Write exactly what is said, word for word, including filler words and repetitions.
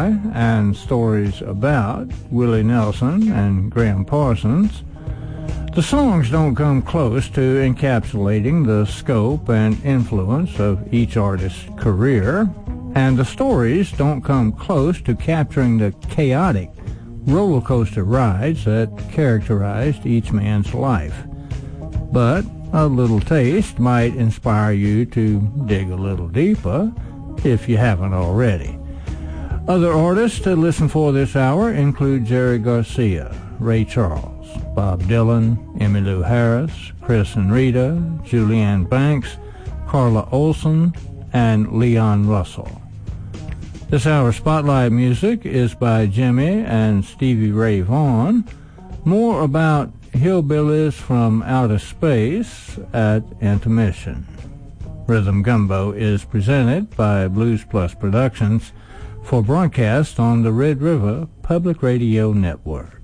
by and stories about Willie Nelson and Graham Parsons, the songs don't come close to encapsulating the scope and influence of each artist's career, and the stories don't come close to capturing the chaotic roller coaster rides that characterized each man's life. But a little taste might inspire you to dig a little deeper if you haven't already. Other artists to listen for this hour include Jerry Garcia, Ray Charles, Bob Dylan, Emmylou Harris, Chris and Rita, Julianne Banks, Carla Olson, and Leon Russell. This hour's spotlight music is by Jimmy and Stevie Ray Vaughan. More about Hillbillies from Outer Space at intermission. Rhythm Gumbo is presented by Blues Plus Productions for broadcast on the Red River Public Radio Network.